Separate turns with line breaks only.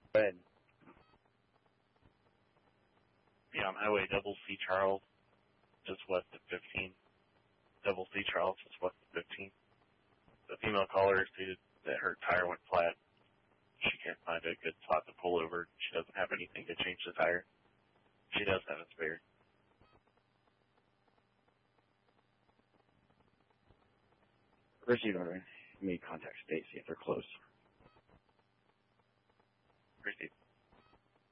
Go ahead.
Yeah, on Highway Double C Charles, just west of 15. Double C Charles, just west of 15. The female caller stated that her tire went flat. She can't find a good spot to pull over. She doesn't have anything to change the tire. She does have a spare.
Receive order. You may contact Stacy if they're close.
Received.